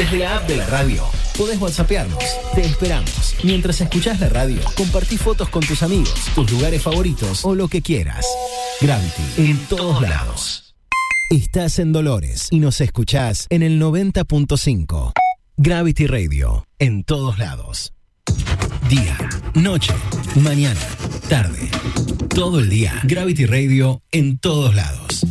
Desde la app de la radio podés whatsappearnos. Te esperamos. Mientras escuchás la radio, compartí fotos con tus amigos, tus lugares favoritos o lo que quieras. Gravity, en todos lados. Estás en Dolores y nos escuchás en el 90.5. Gravity Radio, en todos lados. Día, noche, mañana, tarde. Todo el día. Gravity Radio, en todos lados.